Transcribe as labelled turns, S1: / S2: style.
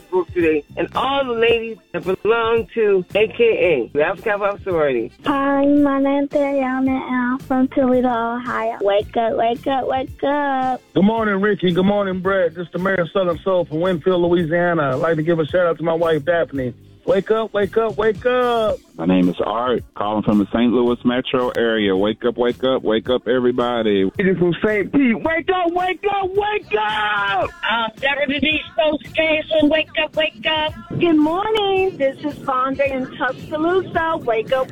S1: Facebook today, and all the ladies that belong to AKA, the African Pop Sorority.
S2: Hi, my name's Ariana, and I'm from Toledo, Ohio. Wake up, wake up, wake up.
S3: Good morning, Ricky. Good morning, Brett. This is the Mayor of Southern Soul from Winfield, Louisiana. I'd like to give a shout-out to my wife, Daphne. Wake up, wake up, wake up.
S4: My name is Art, calling from the St. Louis metro area. Wake up, wake up, wake up, everybody.
S1: It is from St. Pete. Wake up, wake up, wake up.
S5: WD spokesperson, wake up, wake up.
S2: Good morning. This is Fonda in Tuscaloosa. Wake up,